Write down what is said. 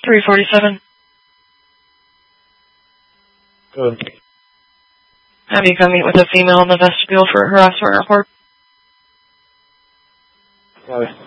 347. Good. Have you come meet with a female in the vestibule for a harassment report? Sorry.